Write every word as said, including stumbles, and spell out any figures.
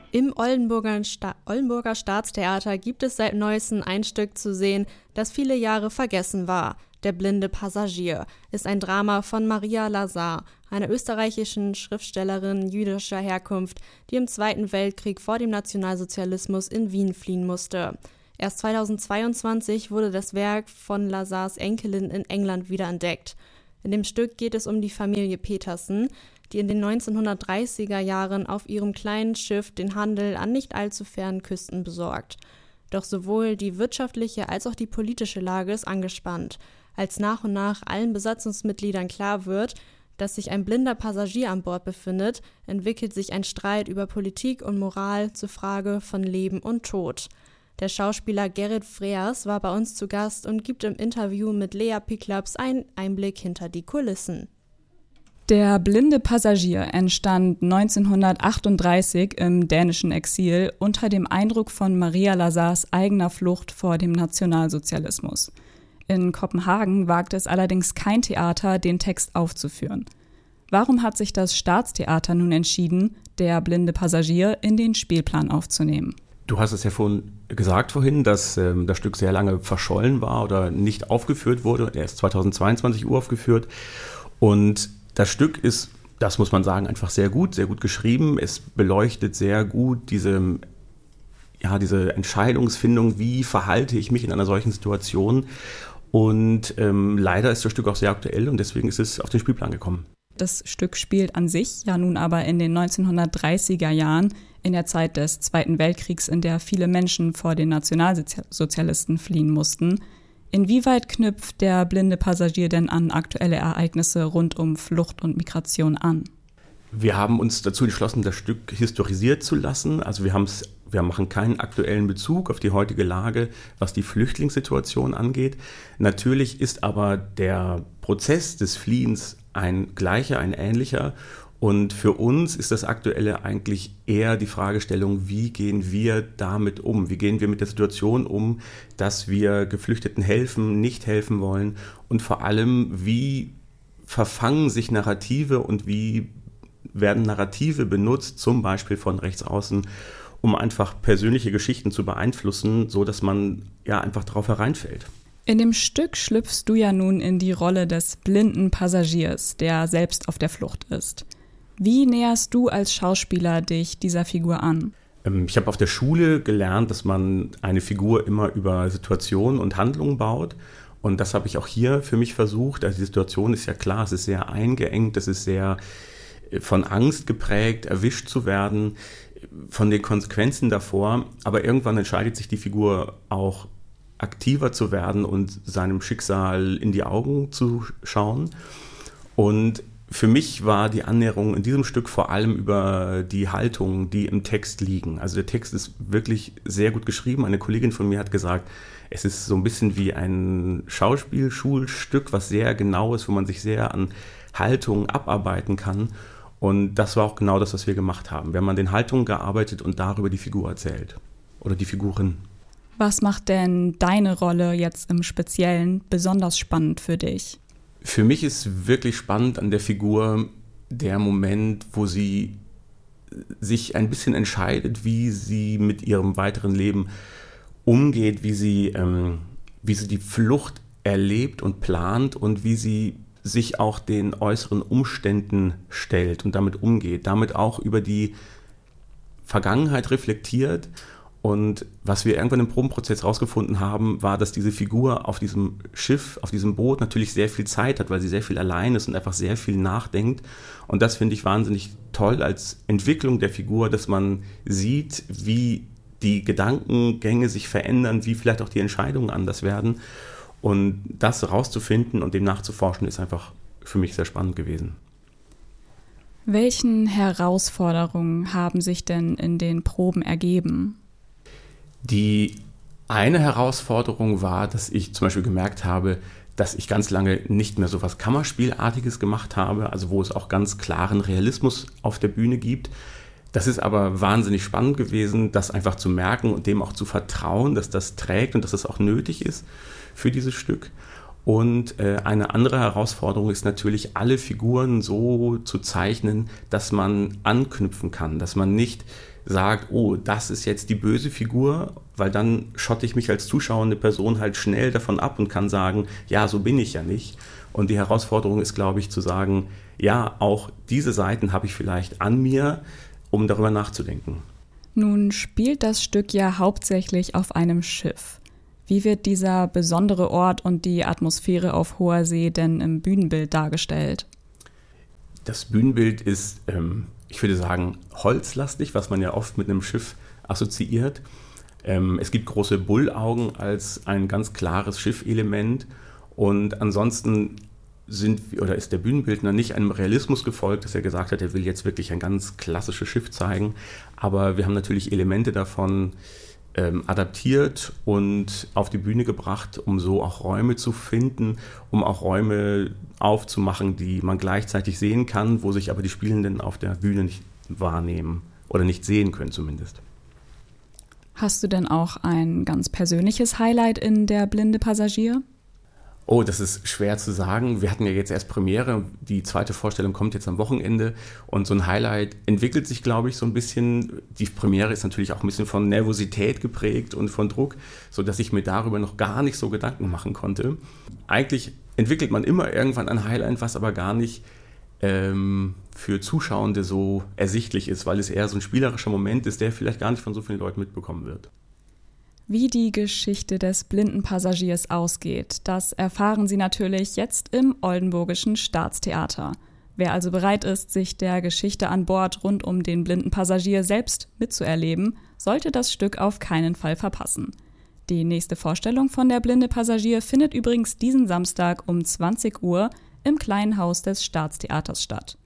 Im Oldenburger, Sta- Oldenburger Staatstheater gibt es seit neuestem ein Stück zu sehen, das viele Jahre vergessen war. Der blinde Passagier ist ein Drama von Maria Lazar, einer österreichischen Schriftstellerin jüdischer Herkunft, die im Zweiten Weltkrieg vor dem Nationalsozialismus in Wien fliehen musste. Erst zweitausendzweiundzwanzig wurde das Werk von Lazars Enkelin in England wiederentdeckt. In dem Stück geht es um die Familie Petersen, die in den neunzehnhundertdreißiger Jahren auf ihrem kleinen Schiff den Handel an nicht allzu fernen Küsten besorgt. Doch sowohl die wirtschaftliche als auch die politische Lage ist angespannt. Als nach und nach allen Besatzungsmitgliedern klar wird, dass sich ein blinder Passagier an Bord befindet, entwickelt sich ein Streit über Politik und Moral zur Frage von Leben und Tod. Der Schauspieler Gerrit Freers war bei uns zu Gast und gibt im Interview mit Lea Piklaps einen Einblick hinter die Kulissen. Der blinde Passagier entstand neunzehnhundertachtunddreißig im dänischen Exil unter dem Eindruck von Maria Lazars eigener Flucht vor dem Nationalsozialismus. In Kopenhagen wagte es allerdings kein Theater, den Text aufzuführen. Warum hat sich das Staatstheater nun entschieden, Der blinde Passagier in den Spielplan aufzunehmen? Du hast es ja vorhin gesagt vorhin, dass ähm, das Stück sehr lange verschollen war oder nicht aufgeführt wurde. Erst zweitausendzweiundzwanzig uraufgeführt. Und das Stück ist, das muss man sagen, einfach sehr gut, sehr gut geschrieben. Es beleuchtet sehr gut diese, ja, diese Entscheidungsfindung, wie verhalte ich mich in einer solchen Situation. Und ähm, leider ist das Stück auch sehr aktuell und deswegen ist es auf den Spielplan gekommen. Das Stück spielt an sich ja nun aber in den neunzehnhundertdreißiger Jahren, in der Zeit des Zweiten Weltkriegs, in der viele Menschen vor den Nationalsozialisten fliehen mussten. Inwieweit knüpft der blinde Passagier denn an aktuelle Ereignisse rund um Flucht und Migration an? Wir haben uns dazu entschlossen, das Stück historisiert zu lassen. Also wir, haben's, wir machen keinen aktuellen Bezug auf die heutige Lage, was die Flüchtlingssituation angeht. Natürlich ist aber der Prozess des Fliehens ein gleicher, ein ähnlicher. Und für uns ist das Aktuelle eigentlich eher die Fragestellung, wie gehen wir damit um? Wie gehen wir mit der Situation um, dass wir Geflüchteten helfen, nicht helfen wollen? Und vor allem, wie verfangen sich Narrative und wie werden Narrative benutzt, zum Beispiel von rechts außen, um einfach persönliche Geschichten zu beeinflussen, so dass man ja einfach darauf hereinfällt. In dem Stück schlüpfst du ja nun in die Rolle des blinden Passagiers, der selbst auf der Flucht ist. Wie näherst du als Schauspieler dich dieser Figur an? Ich habe auf der Schule gelernt, dass man eine Figur immer über Situationen und Handlungen baut. Und das habe ich auch hier für mich versucht. Also die Situation ist ja klar, es ist sehr eingeengt, es ist sehr von Angst geprägt, erwischt zu werden, von den Konsequenzen davor. Aber irgendwann entscheidet sich die Figur auch, aktiver zu werden und seinem Schicksal in die Augen zu schauen. Und für mich war die Annäherung in diesem Stück vor allem über die Haltungen, die im Text liegen. Also der Text ist wirklich sehr gut geschrieben. Eine Kollegin von mir hat gesagt, es ist so ein bisschen wie ein Schauspielschulstück, was sehr genau ist, wo man sich sehr an Haltungen abarbeiten kann. Und das war auch genau das, was wir gemacht haben. Wir haben an den Haltungen gearbeitet und darüber die Figur erzählt. Oder die Figurin. Was macht denn deine Rolle jetzt im Speziellen besonders spannend für dich? Für mich ist wirklich spannend an der Figur der Moment, wo sie sich ein bisschen entscheidet, wie sie mit ihrem weiteren Leben umgeht, wie sie, ähm, wie sie die Flucht erlebt und plant und wie sie sich auch den äußeren Umständen stellt und damit umgeht, damit auch über die Vergangenheit reflektiert. Und was wir irgendwann im Probenprozess rausgefunden haben, war, dass diese Figur auf diesem Schiff, auf diesem Boot natürlich sehr viel Zeit hat, weil sie sehr viel allein ist und einfach sehr viel nachdenkt. Und das finde ich wahnsinnig toll als Entwicklung der Figur, dass man sieht, wie die Gedankengänge sich verändern, wie vielleicht auch die Entscheidungen anders werden. Und das rauszufinden und dem nachzuforschen, ist einfach für mich sehr spannend gewesen. Welchen Herausforderungen haben sich denn in den Proben ergeben? Die eine Herausforderung war, dass ich zum Beispiel gemerkt habe, dass ich ganz lange nicht mehr so was Kammerspielartiges gemacht habe, also wo es auch ganz klaren Realismus auf der Bühne gibt. Das ist aber wahnsinnig spannend gewesen, das einfach zu merken und dem auch zu vertrauen, dass das trägt und dass das auch nötig ist für dieses Stück. Und äh, eine andere Herausforderung ist natürlich, alle Figuren so zu zeichnen, dass man anknüpfen kann, dass man nicht sagt, oh, das ist jetzt die böse Figur, weil dann schotte ich mich als zuschauende Person halt schnell davon ab und kann sagen, ja, so bin ich ja nicht. Und die Herausforderung ist, glaube ich, zu sagen, ja, auch diese Seiten habe ich vielleicht an mir, um darüber nachzudenken. Nun spielt das Stück ja hauptsächlich auf einem Schiff. Wie wird dieser besondere Ort und die Atmosphäre auf hoher See denn im Bühnenbild dargestellt? Das Bühnenbild ist, ähm, ich würde sagen, holzlastig, was man ja oft mit einem Schiff assoziiert. Ähm, es gibt große Bullaugen als ein ganz klares Schiffelement und ansonsten sind oder ist der Bühnenbildner nicht einem Realismus gefolgt, dass er gesagt hat, er will jetzt wirklich ein ganz klassisches Schiff zeigen, aber wir haben natürlich Elemente davon ähm, adaptiert und auf die Bühne gebracht, um so auch Räume zu finden, um auch Räume aufzumachen, die man gleichzeitig sehen kann, wo sich aber die Spielenden auf der Bühne nicht wahrnehmen oder nicht sehen können zumindest. Hast du denn auch ein ganz persönliches Highlight in Der blinde Passagier? Oh, das ist schwer zu sagen. Wir hatten ja jetzt erst Premiere. Die zweite Vorstellung kommt jetzt am Wochenende. Und so ein Highlight entwickelt sich, glaube ich, so ein bisschen. Die Premiere ist natürlich auch ein bisschen von Nervosität geprägt und von Druck, sodass ich mir darüber noch gar nicht so Gedanken machen konnte. Eigentlich entwickelt man immer irgendwann ein Highlight, was aber gar nicht ähm, für Zuschauende so ersichtlich ist, weil es eher so ein spielerischer Moment ist, der vielleicht gar nicht von so vielen Leuten mitbekommen wird. Wie die Geschichte des blinden Passagiers ausgeht, das erfahren Sie natürlich jetzt im Oldenburgischen Staatstheater. Wer also bereit ist, sich der Geschichte an Bord rund um den blinden Passagier selbst mitzuerleben, sollte das Stück auf keinen Fall verpassen. Die nächste Vorstellung von Der blinde Passagier findet übrigens diesen Samstag um zwanzig Uhr im Kleinen Haus des Staatstheaters statt.